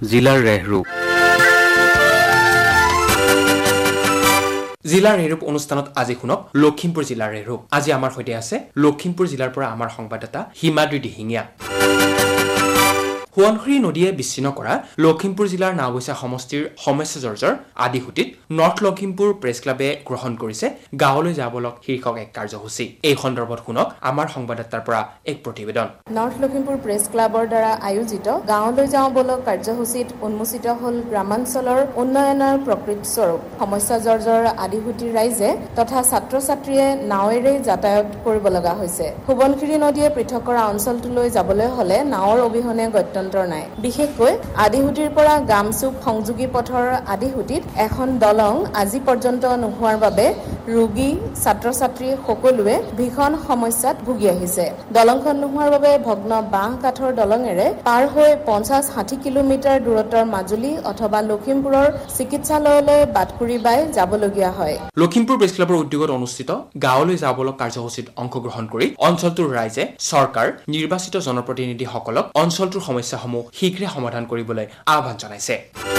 জিলাৰ ৰেহৰূপ জিলাৰ ৰেহৰূপ অনুষ্ঠানত আজি শুনক লখিমপুৰ জিলাৰ ৰেহৰূপ। আজি আমাৰ সৈতে আছে লখিমপুৰ জিলাৰ পৰা আমাৰ সংবাদদাতা হিমাদ্ৰী দিহিঙীয়া। সোৱণশিৰি নদীয়ে বিচ্ছিন্ন কৰা লখিমপুৰ জিলাৰ নাওবৈচা সমষ্টিৰ সমস্যা জৰ্জৰ আদিসূতিত নৰ্থ লখিমপুৰ প্ৰেছ ক্লাবে গ্ৰহণ কৰিছে গাঁৱলৈ যাব বলক শীৰ্ষক এক কাৰ্যসূচী। এই সন্দৰ্ভত শুনক আমাৰ সংবাদদাতাৰ পৰা এক প্ৰতিবেদন। নৰ্থ লখিমপুৰ প্ৰেছ ক্লাবৰ দ্বাৰা আয়োজিত গাঁৱলৈ যাওঁ বলক কাৰ্যসূচীত উন্মোচিত হ'ল গ্ৰামাঞ্চলৰ উন্নয়নৰ প্ৰকৃতস্বৰূপ। সমস্যা জৰ্জৰ আদিসূতিৰ ৰাইজে তথা ছাত্ৰ ছাত্ৰীয়ে নাৱেৰে যাতায়াত কৰিব লগা হৈছে। সোৱণশিৰি নদীয়ে পৃথক কৰা অঞ্চলটোলৈ যাবলৈ হলে নাৱৰ অবিহনে গত্যন্তৰ নাই। বিশেষকৈ আদিসূতিৰ পৰা গামচুক সংযোগী পথৰ আদিসূতিত এখন দলং আজি পৰ্যন্ত নোহোৱাৰ বাবে ৰোগী ছাত্ৰ ছাত্ৰী সকলোৱে ভীষণ সমস্যাত ভুগি আহিছে। দলংখন নোহোৱাৰ বাবে ভগ্ন বাঁহ কাঠৰ দলঙেৰে পাৰ হৈ 50-60 কিলোমিটাৰ দূৰত্বৰ মাজুলী অথবা লখিমপুৰৰ চিকিৎসালয়লৈ বাটকুৰি বাই যাবলগীয়া হয়। লখিমপুৰ প্ৰেছ ক্লাবৰ উদ্যোগত অনুষ্ঠিত গাঁৱলৈ যাব বলক কাৰ্যসূচীত অংশগ্ৰহণ কৰি অঞ্চলটোৰ ৰাইজে চৰকাৰ নিৰ্বাচিত জনপ্ৰতিনিধিসকলক অঞ্চলটোৰ সমস্যাসমূহ শীঘ্ৰে সমাধান কৰিবলৈ আহ্বান জনাইছে।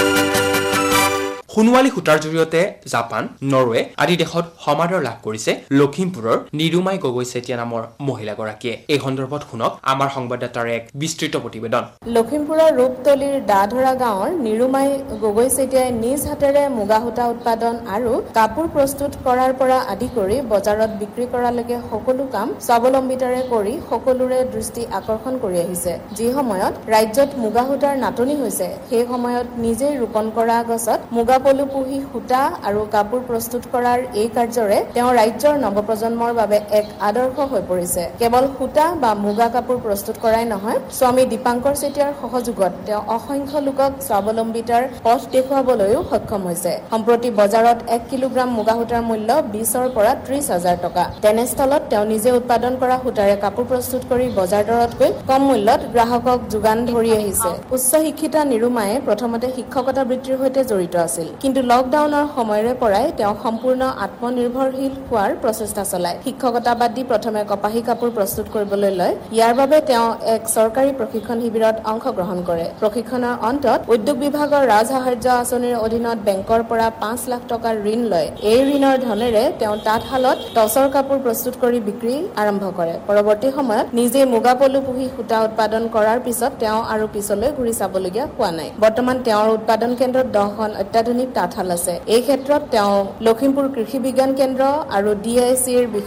সোণোৱালী সূতাৰ জৰিয়তে জাপান, নৰৱে আদি দেশত সমাদৰ লাভ কৰিছে লখিমপুৰৰ নিৰুমাই গগৈ চেতিয়া নামৰ মহিলাগৰাকীয়ে। এই সন্দৰ্ভত শুনক আমাৰ সংবাদদাতাৰ এক বিস্তৃত প্ৰতিবেদন। লখিমপুৰৰ ৰূপতলীৰ দাধৰা গাঁৱৰ নিৰুমাই গগৈ চেতিয়াই নিজ হাতেৰে মুগা সূতা উৎপাদন আৰু কাপোৰ প্ৰস্তুত কৰাৰ পৰা আদি কৰি বজাৰত বিক্ৰী কৰালৈকে সকলো কাম স্বাৱলম্বিতাৰে কৰি সকলোৰে দৃষ্টি আকৰ্ষণ কৰি আহিছে। যি সময়ত ৰাজ্যত মুগা সূতাৰ নাটনি হৈছে সেই সময়ত নিজেই ৰোপণ কৰা গছত মুগা পলু পুহি সূতা আৰু কাপোৰ প্ৰস্তুত কৰাৰ এই কাৰ্যৰে তেওঁ ৰাজ্যৰ নৱপ্ৰজন্মৰ বাবে এক আদৰ্শ হৈ পৰিছে। কেৱল সূতা বা মুগা কাপোৰ প্ৰস্তুত কৰাই নহয়, স্বামী দীপাংকৰ চেতিয়াৰ সহযোগত তেওঁ অসংখ্য লোকক স্বাৱলম্বিতাৰ পথ দেখুৱাবলৈও সক্ষম হৈছে। সম্প্ৰতি বজাৰত 1 কিলোগ্ৰাম মুগা সূতাৰ মূল্য 20ৰ পৰা 30,000 টকা। তেনেস্থলত তেওঁ নিজে উৎপাদন কৰা সূতাৰে কাপোৰ প্ৰস্তুত কৰি বজাৰ দৰতকৈ কম মূল্যত গ্ৰাহকক যোগান ধৰি আহিছে। উচ্চ শিক্ষিতা নিৰুমায়ে প্ৰথমতে শিক্ষকতা বৃত্তিৰ সৈতে জড়িত আছিল, কিন্তু লকডাউনৰ সময়ৰে পৰাই তেওঁ সম্পূৰ্ণ আত্মনিৰ্ভৰশীল হোৱাৰ প্ৰচেষ্টা চলায়। শিক্ষকতা বাদ দি প্ৰথমে কপাহী কাপোৰ প্ৰস্তুত কৰিবলৈ লয়। ইয়াৰ বাবে তেওঁ এক চৰকাৰী প্ৰশিক্ষণ শিবিৰত অংশগ্ৰহণ কৰে। প্ৰশিক্ষণৰ অন্তত উদ্যোগ বিভাগৰ ৰাজসাহাৰ্য আঁচনিৰ অধীনত বেংকৰ পৰা 5 লাখ টকাৰ ঋণ লয়। এই ঋণৰ ধনেৰে তেওঁ তাঁতশালত টচৰ কাপোৰ প্ৰস্তুত কৰি বিক্ৰী আৰম্ভ কৰে। পৰৱৰ্তী সময়ত নিজে মুগা পলু পুহি সূতা উৎপাদন কৰাৰ পিছত তেওঁ আৰু পিছলৈ ঘূৰি চাবলগীয়া হোৱা নাই। বৰ্তমান তেওঁৰ উৎপাদন কেন্দ্ৰত 10খন অত্যাধুনিক তাঁতশাল আছে। এই ক্ষেত্ৰত তেওঁ লখিমপুৰ কৃষি বিজ্ঞান কেন্দ্ৰ আৰু DICৰ